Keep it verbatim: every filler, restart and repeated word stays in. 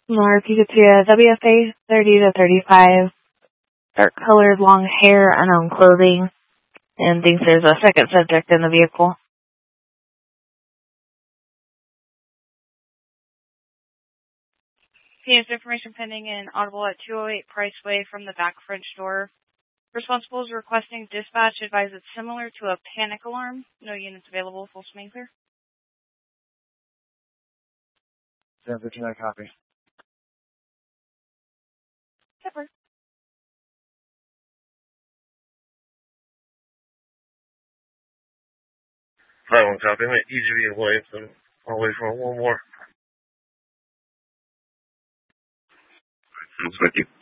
Mark, you could see a W F A thirty to thirty-five, dark colored, long hair, unknown clothing, and thinks there's a second subject in the vehicle. P S information pending and audible at two oh eight Price Way from the back French door. Responsible is requesting dispatch. Advise it's similar to a panic alarm. No units available. Full swing clear. seven fifty-nine copy. Pepper. Hi, one copy. I'm at E G V in Williamson. I'll wait for one more. Thank you.